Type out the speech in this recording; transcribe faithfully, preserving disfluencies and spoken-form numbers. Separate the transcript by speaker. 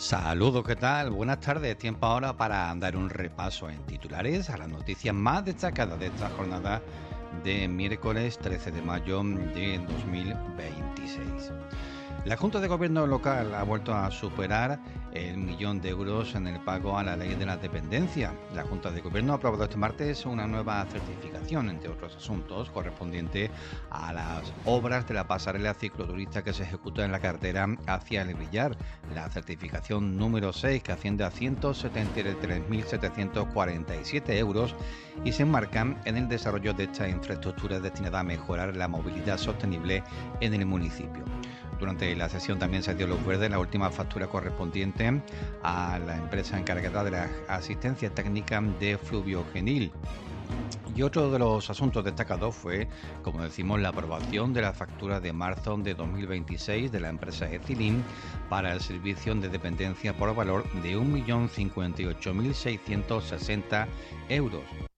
Speaker 1: Saludos, ¿qué tal? Buenas tardes. Tiempo ahora para dar un repaso en titulares a las noticias más destacadas de esta jornada de miércoles trece de mayo de dos mil veintiséis. La Junta de Gobierno local ha vuelto a superar el millón de euros en el pago a la ley de la dependencia. La Junta de Gobierno ha aprobado este martes una nueva certificación, entre otros asuntos, correspondiente a las obras de la pasarela cicloturista que se ejecuta en la carretera hacia el Villar. La certificación número seis, que asciende a ciento setenta y tres mil setecientos cuarenta y siete euros y se enmarca en el desarrollo de esta infraestructura destinada a mejorar la movilidad sostenible en el municipio. Durante la sesión también se dio luz verde en la última factura correspondiente a la empresa encargada de la asistencia técnica de Fluviogenil. Y otro de los asuntos destacados fue, como decimos, la aprobación de la factura de marzo de dos mil veintiséis de la empresa Ecilin para el servicio de dependencia por valor de un millón cincuenta y ocho mil seiscientos sesenta euros.